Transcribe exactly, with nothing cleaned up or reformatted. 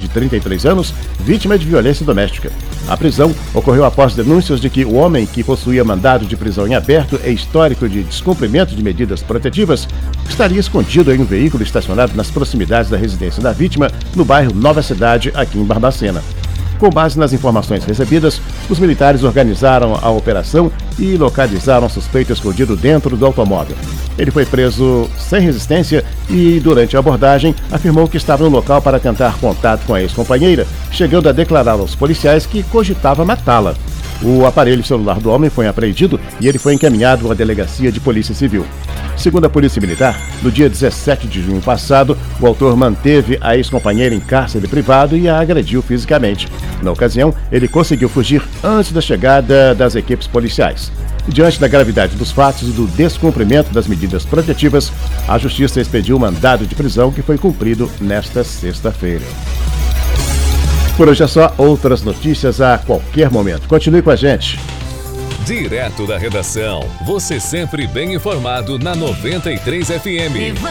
de trinta e três anos, vítima de violência doméstica. A prisão ocorreu após denúncias de que o homem, que possuía mandado de prisão em aberto e histórico de descumprimento de medidas protetivas, estaria escondido em um veículo estacionado nas proximidades da residência da vítima, no bairro Nova Cidade, aqui em Barbacena. Com base nas informações recebidas, os militares organizaram a operação e localizaram o suspeito escondido dentro do automóvel. Ele foi preso sem resistência e, durante a abordagem, afirmou que estava no local para tentar contato com a ex-companheira, chegando a declarar aos policiais que cogitava matá-la. O aparelho celular do homem foi apreendido e ele foi encaminhado à delegacia de polícia civil. Segundo a Polícia Militar, no dia dezessete de junho passado, o autor manteve a ex-companheira em cárcere privado e a agrediu fisicamente. Na ocasião, ele conseguiu fugir antes da chegada das equipes policiais. Diante da gravidade dos fatos e do descumprimento das medidas protetivas, a Justiça expediu o mandado de prisão que foi cumprido nesta sexta-feira. Por hoje é só, outras notícias a qualquer momento. Continue com a gente. Direto da redação, você sempre bem informado na noventa e três F M.